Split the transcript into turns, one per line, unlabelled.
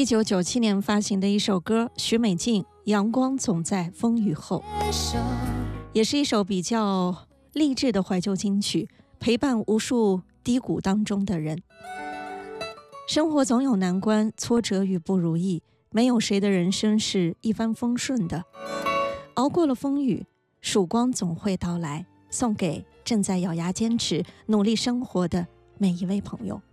1997年发行的一首歌，许美静《阳光总在风雨后》，也是一首比较励志的怀旧金曲，陪伴无数低谷当中的人。生活总有难关、挫折与不如意，没有谁的人生是一帆风顺的。熬过了风雨，曙光总会到来，送给正在咬牙坚持、努力生活的每一位朋友。